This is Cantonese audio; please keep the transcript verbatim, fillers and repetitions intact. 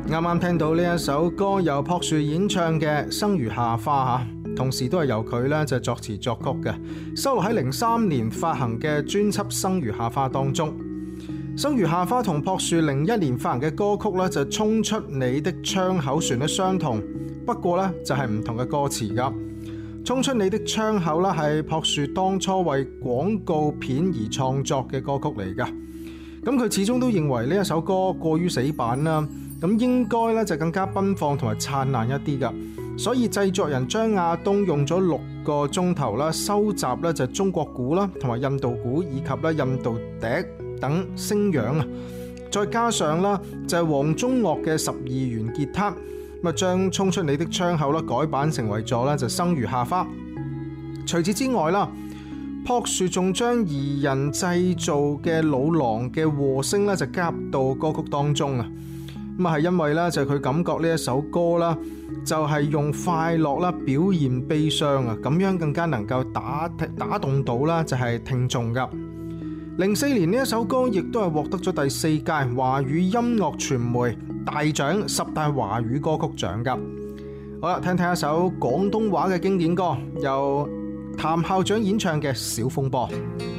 啱啱聽到呢一首歌由朴樹演唱嘅《生如夏花》吓，同時都係由佢咧就作詞作曲嘅，收錄喺零三年發行嘅專輯《生如夏花》當中。《生如夏花》同朴樹零一年發行嘅歌曲咧就衝出你的窗口旋律相同，不過咧就係唔同嘅歌詞噶。衝出你的窗口啦係朴樹當初為廣告片而創作嘅歌曲嚟噶。咁佢始終都認為呢一首歌過於死板啦，咁應該咧就更加奔放同埋燦爛一啲噶。所以製作人張亞東用咗六個鐘頭啦，收集咧就中國鼓啦，同埋印度鼓以及咧印度笛等聲樣啊，再加上啦就係黃宗岳嘅十二弦吉他，咁啊將衝出你的窗口啦改版成為咗咧就生如夏花。除此之外啦，朴樹仲將二人製造嘅老狼嘅和聲咧就加入到歌曲當中啊。咁啊係因為咧就佢感覺呢一首歌啦就係用快樂啦表現悲傷啊，咁樣更加能夠打打動到啦就係聽眾噶。零四年呢一首歌亦都係獲得咗第四屆華語音樂傳媒大獎十大華語歌曲獎噶。好啦，聽聽一首廣東話嘅經典歌，由譚校長演唱嘅《小風波》。